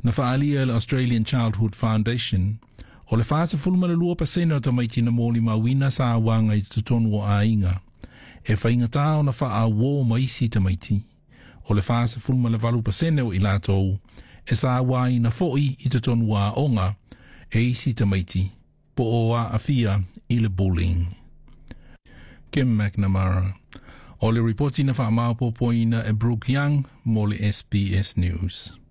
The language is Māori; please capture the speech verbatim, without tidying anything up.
na whaalia le Australian Childhood Foundation, o le whaasa fulma le lua pasene o tamaiti na mōli mawina sa wanga i tutonu o ainga, e whaingata o na wha wō maisi tamaiti, o le whaasa fulma le valu pasene o ilatou, e sa wai na foi i tutonu a onga, e isi tamaiti, po o a afia i le bullying. Kim McNamara, o le reporti na wha maopo poina e Brooke Young, mo le S B S News.